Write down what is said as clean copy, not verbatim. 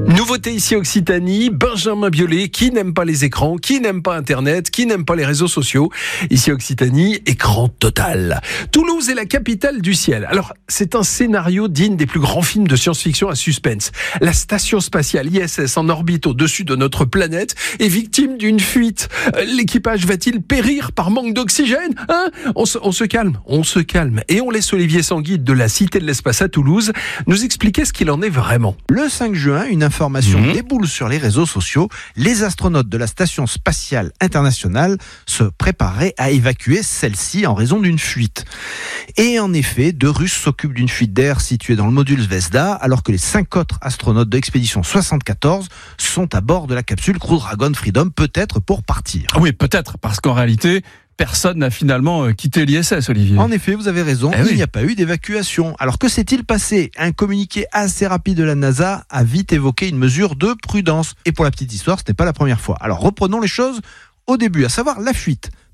Nouveauté ici Occitanie, Benjamin Biolay, qui n'aime pas les écrans, qui n'aime pas Internet, qui n'aime pas les réseaux sociaux. Ici Occitanie, écran total. Toulouse est la capitale du ciel. Alors, c'est un scénario digne des plus grands films de science-fiction à suspense. La station spatiale ISS en orbite au-dessus de notre planète est victime d'une fuite. L'équipage va-t-il périr par manque d'oxygène ? On se calme. Et on laisse Olivier Sanguide de la Cité de l'Espace à Toulouse nous expliquer ce qu'il en est vraiment. Le 5 juin, une information déboule sur les réseaux sociaux. Les astronautes de la Station spatiale internationale se préparaient à évacuer celle-ci en raison d'une fuite. Et en effet, 2 Russes s'occupent d'une fuite d'air située dans le module Zvezda, alors que les 5 autres astronautes de l'expédition 74 sont à bord de la capsule Crew Dragon Freedom, peut-être pour partir. Oui, peut-être, parce qu'en réalité, personne n'a finalement quitté l'ISS, Olivier. En effet, vous avez raison, il n'y a pas eu d'évacuation. Alors que s'est-il passé ? Un communiqué assez rapide de la NASA a vite évoqué une mesure de prudence. Et pour la petite histoire, ce n'est pas la première fois. Alors reprenons les choses au début, à savoir la fuite.